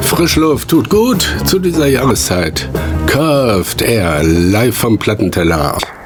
Frischluft tut gut zu dieser Jahreszeit. Curved Air, live vom Plattenteller.